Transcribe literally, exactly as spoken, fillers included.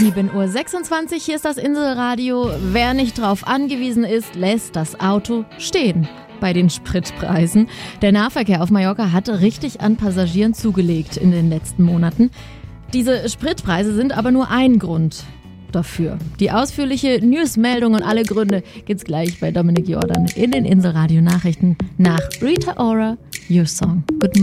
sieben Uhr sechsundzwanzig, hier ist das Inselradio. Wer nicht drauf angewiesen ist, lässt das Auto stehen bei den Spritpreisen. Der Nahverkehr auf Mallorca hat richtig an Passagieren zugelegt in den letzten Monaten. Diese Spritpreise sind aber nur ein Grund dafür. Die ausführliche Newsmeldung und alle Gründe gibt's gleich bei Dominik Jordan in den Inselradio Nachrichten nach Rita Ora, Your Song. Guten